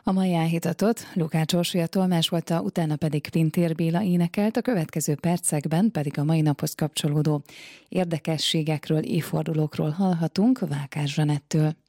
A mai áhítatot Lukács Orsolya tolmásolta, utána pedig Pintér Béla énekelt, a következő percekben pedig a mai naphoz kapcsolódó érdekességekről, évfordulókról hallhatunk Vákás Zsanettől.